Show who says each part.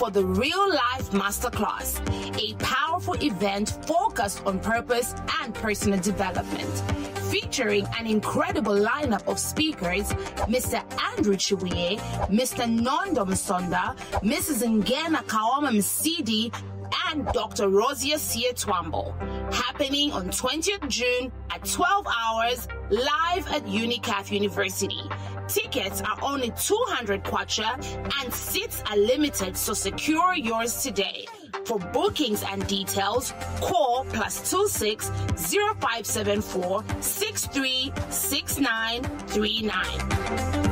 Speaker 1: for the Real Life Masterclass, a powerful event focused on purpose and personal development. Featuring an incredible lineup of speakers, Mr. Andrew Chibuye, Mr. Nondo Msonda, Mrs. Ngena Kaoma Msidi, and Dr. Rosia Sietwambo. Happening on 20th June at 12 hours, live at UNICAF University. Tickets are only 200 kwacha and seats are limited, so secure yours today. For bookings and details, call +26 0574 636939.